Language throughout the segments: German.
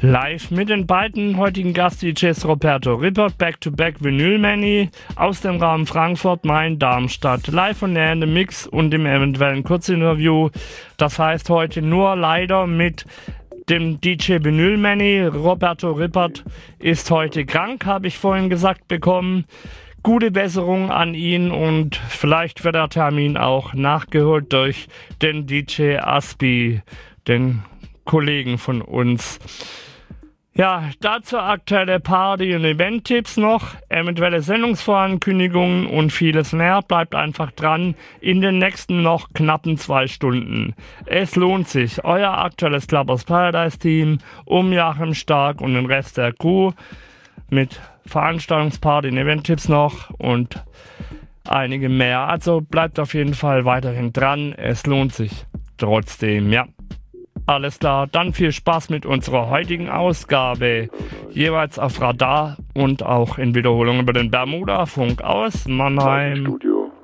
Live mit den beiden heutigen Gast-DJs Roberto Rippert, Back-to-Back Vinyl Many aus dem Raum Frankfurt, Main, Darmstadt. Live und näher in dem Mix und im eventuellen Kurzinterview. Das heißt heute nur leider mit dem DJ Vinyl Many. Roberto Rippert ist heute krank, habe ich vorhin gesagt bekommen. Gute Besserung an ihn und vielleicht wird der Termin auch nachgeholt durch den DJ Aspi, den Kollegen von uns. Ja, dazu aktuelle Party- und Event-Tipps noch, eventuelle Sendungsvorankündigungen und vieles mehr. Bleibt einfach dran in den nächsten noch knappen 2 Stunden. Es lohnt sich, euer aktuelles Clubbers Paradise Team um Joachim Stark und den Rest der Crew mit Veranstaltungsparty und Event-Tipps noch und einige mehr. Also bleibt auf jeden Fall weiterhin dran. Es lohnt sich trotzdem, ja. Alles klar, dann viel Spaß mit unserer heutigen Ausgabe. Jeweils auf Radar und auch in Wiederholung über den Bermuda-Funk aus Mannheim.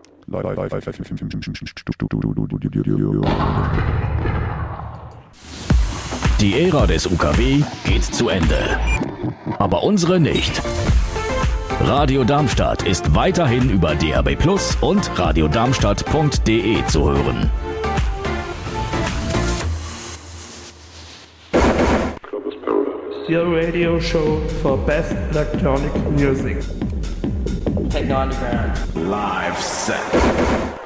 Die Ära des UKW geht zu Ende. Aber unsere nicht. Radio Darmstadt ist weiterhin über DAB+ und radiodarmstadt.de zu hören. Your radio show for best electronic music. Techno Underground. Live set.